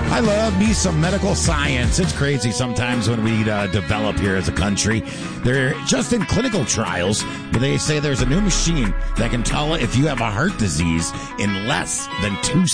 I love me some medical science. It's crazy sometimes when we develop here as a country. They're just in clinical trials, but they say there's a new machine that can tell if you have a heart disease in less than 2